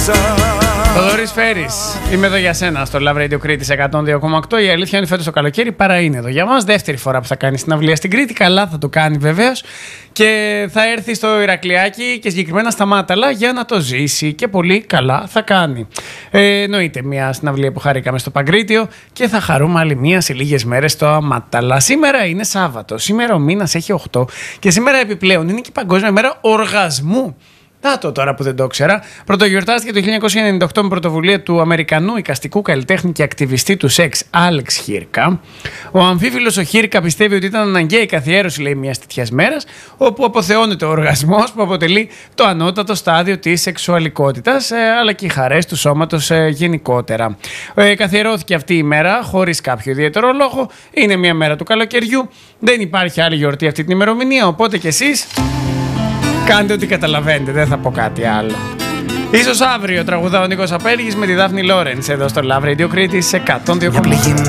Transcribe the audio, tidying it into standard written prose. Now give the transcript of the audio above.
Θοδωρής Φέρης, είμαι εδώ για σένα στο Love Radio Κρήτης 102,8. Η αλήθεια είναι φέτος το καλοκαίρι παρά είναι εδώ για μας. Δεύτερη φορά που θα κάνει συναυλία στην Κρήτη. Καλά θα το κάνει βεβαίως. Και θα έρθει στο Ηρακλειάκι και συγκεκριμένα στα Μάταλα για να το ζήσει. Και πολύ καλά θα κάνει. Εννοείται μια συναυλία που χαρήκαμε στο Παγκρίτιο και θα χαρούμε άλλη μια σε λίγες μέρες στο Μάταλα. Σήμερα είναι Σάββατο. Σήμερα ο μήνας έχει 8. Και σήμερα επιπλέον είναι και η Παγκόσμια Μέρα Οργασμού. Να το τώρα που δεν το ήξερα. Πρωτογιορτάστηκε το 1998 με πρωτοβουλία του Αμερικανού εικαστικού καλλιτέχνη και ακτιβιστή του σεξ Άλεξ Χίρκα. Ο αμφίφιλος ο Χίρκα πιστεύει ότι ήταν αναγκαία η καθιέρωση, λέει, μιας τέτοιας μέρας, όπου αποθεώνεται ο οργασμός που αποτελεί το ανώτατο στάδιο της σεξουαλικότητας, αλλά και οι χαρές του σώματος γενικότερα. Καθιερώθηκε αυτή η μέρα χωρίς κάποιο ιδιαίτερο λόγο. Είναι μια μέρα του καλοκαιριού. Δεν υπάρχει άλλη γιορτή αυτή την ημερομηνία, οπότε κι εσείς κάντε ό,τι καταλαβαίνετε, δεν θα πω κάτι άλλο. Ίσως αύριο τραγουδά ο Νίκος Απέργης με τη Δάφνη Λόρενς εδώ στο Love Radio Κρήτης 102,8.